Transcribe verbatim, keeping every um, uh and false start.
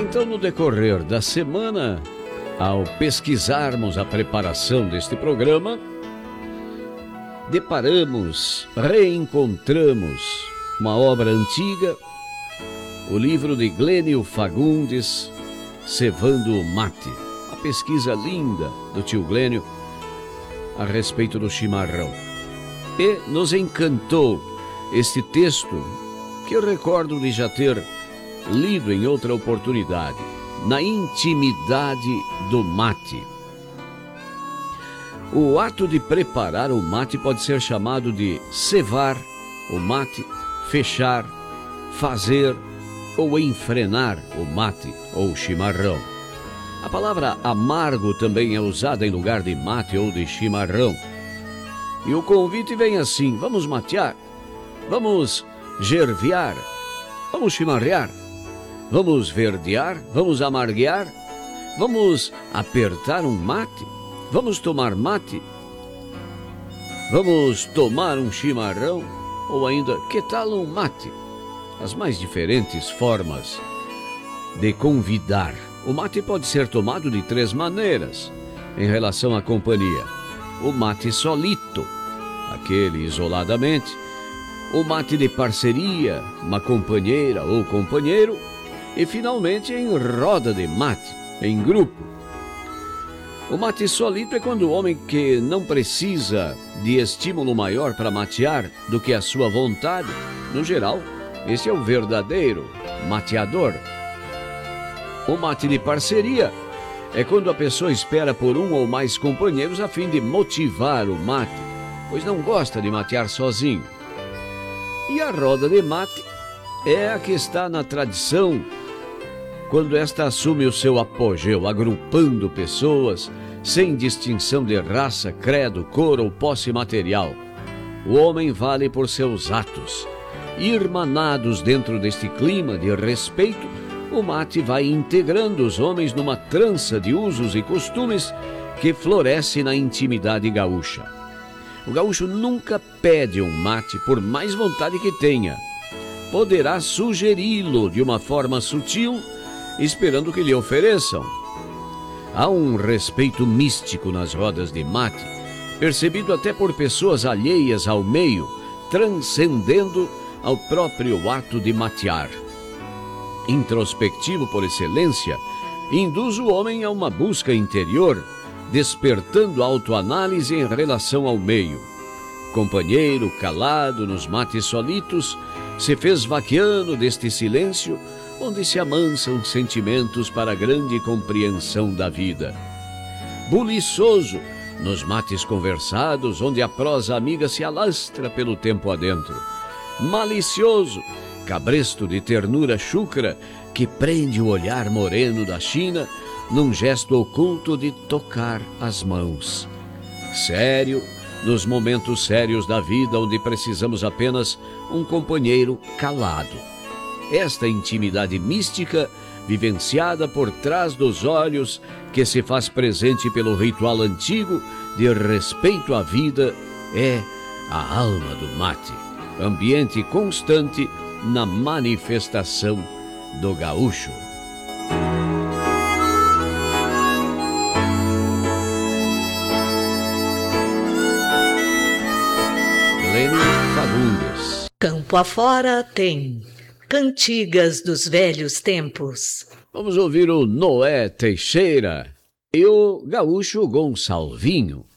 Então, no decorrer da semana, ao pesquisarmos a preparação deste programa, deparamos, reencontramos uma obra antiga, o livro de Glênio Fagundes, Cevando o Mate. Uma pesquisa linda do tio Glênio a respeito do chimarrão. E nos encantou este texto que eu recordo de já ter lido em outra oportunidade, Na Intimidade do Mate. O ato de preparar o mate pode ser chamado de cevar o mate, fechar, fazer ou enfrenar o mate ou chimarrão. A palavra amargo também é usada em lugar de mate ou de chimarrão. E o convite vem assim: vamos matear, vamos gerviar, vamos chimarrear, vamos verdear, vamos amarguear, vamos apertar um mate, vamos tomar mate, vamos tomar um chimarrão, ou ainda, que tal um mate? As mais diferentes formas de convidar. O mate pode ser tomado de três maneiras em relação à companhia: o mate solito, aquele isoladamente; o mate de parceria, uma companheira ou companheiro; e finalmente em roda de mate, em grupo. O mate solito é quando o homem que não precisa de estímulo maior para matear do que a sua vontade, no geral, esse é o verdadeiro mateador. O mate de parceria é quando a pessoa espera por um ou mais companheiros a fim de motivar o mate, pois não gosta de matear sozinho. E a roda de mate é a que está na tradição, quando esta assume o seu apogeu, agrupando pessoas sem distinção de raça, credo, cor ou posse material. O homem vale por seus atos. Irmanados dentro deste clima de respeito, o mate vai integrando os homens numa trança de usos e costumes que floresce na intimidade gaúcha. O gaúcho nunca pede um mate, por mais vontade que tenha. Poderá sugeri-lo de uma forma sutil, esperando que lhe ofereçam. Há um respeito místico nas rodas de mate, percebido até por pessoas alheias ao meio, transcendendo ao próprio ato de matear. Introspectivo por excelência, induz o homem a uma busca interior, despertando autoanálise em relação ao meio. Companheiro calado nos mates solitos, se fez vaquiano deste silêncio, onde se amansam sentimentos para a grande compreensão da vida. Buliçoso nos mates conversados, onde a prosa amiga se alastra pelo tempo adentro. Malicioso, cabresto de ternura chucra, que prende o olhar moreno da China num gesto oculto de tocar as mãos. Sério, nos momentos sérios da vida, onde precisamos apenas um companheiro calado. Esta intimidade mística, vivenciada por trás dos olhos, que se faz presente pelo ritual antigo de respeito à vida, é a alma do mate, ambiente constante na manifestação do gaúcho. Glênio Fagundes. Campo afora tem cantigas dos velhos tempos. Vamos ouvir o Noé Teixeira e o gaúcho Gonçalvinho.